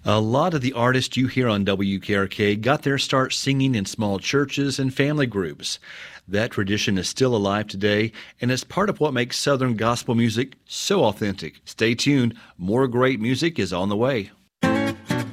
A lot of the artists you hear on WKRK got their start singing in small churches and family groups. That tradition is still alive today, and it's part of what makes Southern gospel music so authentic. Stay tuned. More great music is on the way.